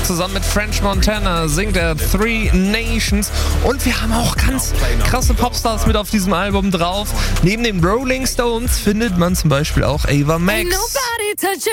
Zusammen mit French Montana singt er Three Nations. Und wir haben auch ganz krasse Popstars mit auf diesem Album drauf. Neben den Rolling Stones findet man zum Beispiel auch Ava Max.